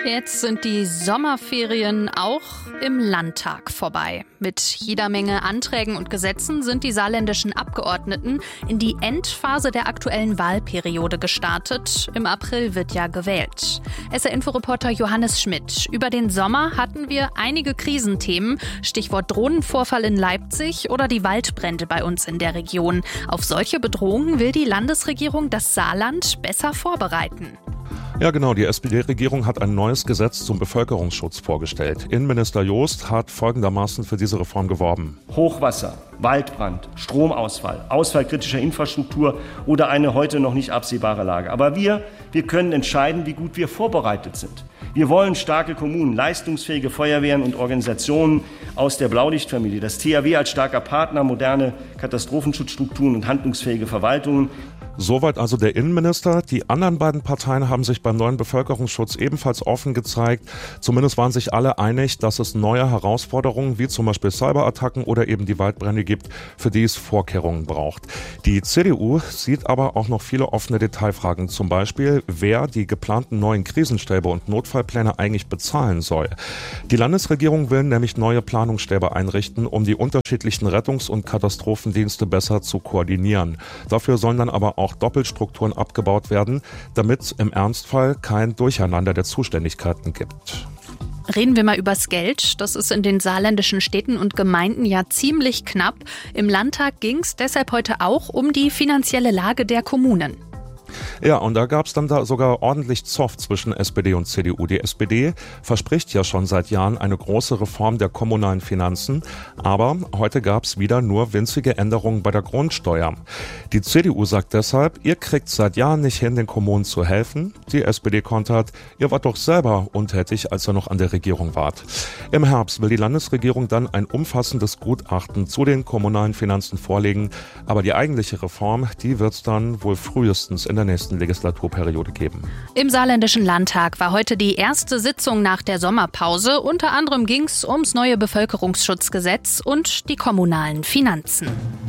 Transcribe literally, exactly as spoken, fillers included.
Jetzt sind die Sommerferien auch im Landtag vorbei. Mit jeder Menge Anträgen und Gesetzen sind die saarländischen Abgeordneten in die Endphase der aktuellen Wahlperiode gestartet. Im April wird ja gewählt. S R-Inforeporter Johannes Schmidt. Über den Sommer hatten wir einige Krisenthemen. Stichwort Drohnenvorfall in Leipzig oder die Waldbrände bei uns in der Region. Auf solche Bedrohungen will die Landesregierung das Saarland besser vorbereiten. Ja genau, die S P D-Regierung hat ein neues Gesetz zum Bevölkerungsschutz vorgestellt. Innenminister Joost hat folgendermaßen für diese Reform geworben. Hochwasser, Waldbrand, Stromausfall, Ausfall kritischer Infrastruktur oder eine heute noch nicht absehbare Lage. Aber wir, wir können entscheiden, wie gut wir vorbereitet sind. Wir wollen starke Kommunen, leistungsfähige Feuerwehren und Organisationen aus der Blaulichtfamilie, das T H W als starker Partner, moderne Katastrophenschutzstrukturen und handlungsfähige Verwaltungen. Soweit also der Innenminister. Die anderen beiden Parteien haben sich beim neuen Bevölkerungsschutz ebenfalls offen gezeigt. Zumindest waren sich alle einig, dass es neue Herausforderungen wie zum Beispiel Cyberattacken oder eben die Waldbrände gibt, für die es Vorkehrungen braucht. Die C D U sieht aber auch noch viele offene Detailfragen. Zum Beispiel, wer die geplanten neuen Krisenstäbe und Notfallpläne eigentlich bezahlen soll. Die Landesregierung will nämlich neue Planungsstäbe einrichten, um die unterschiedlichen Rettungs- und Katastrophendienste besser zu koordinieren. Dafür sollen dann aber auch auch Doppelstrukturen abgebaut werden, damit es im Ernstfall kein Durcheinander der Zuständigkeiten gibt. Reden wir mal übers Geld. Das ist in den saarländischen Städten und Gemeinden ja ziemlich knapp. Im Landtag ging es deshalb heute auch um die finanzielle Lage der Kommunen. Ja, und da gab es dann da sogar ordentlich Zoff zwischen S P D und C D U. Die S P D verspricht ja schon seit Jahren eine große Reform der kommunalen Finanzen, aber heute gab es wieder nur winzige Änderungen bei der Grundsteuer. Die C D U sagt deshalb, ihr kriegt seit Jahren nicht hin, den Kommunen zu helfen. Die S P D kontert, ihr wart doch selber untätig, als ihr noch an der Regierung wart. Im Herbst will die Landesregierung dann ein umfassendes Gutachten zu den kommunalen Finanzen vorlegen, aber die eigentliche Reform, die wird es dann wohl frühestens in der nächsten Legislaturperiode geben. Im saarländischen Landtag war heute die erste Sitzung nach der Sommerpause. Unter anderem ging es ums neue Bevölkerungsschutzgesetz und die kommunalen Finanzen.